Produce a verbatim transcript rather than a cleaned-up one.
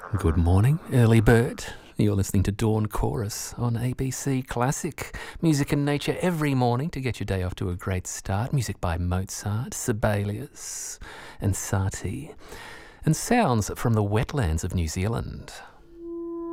Good morning, early bird. You're listening to Dawn Chorus on A B C Classic. Music and nature every morning to get your day off to a great start. Music by Mozart, Sibelius and Satie. And sounds from the wetlands of New Zealand.